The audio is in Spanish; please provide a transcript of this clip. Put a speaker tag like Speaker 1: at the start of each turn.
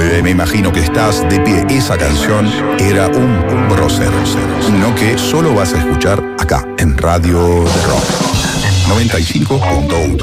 Speaker 1: Me imagino que estás de pie. Esa canción era un prócer. No que solo vas a escuchar acá, en Radio de Rock 95.1.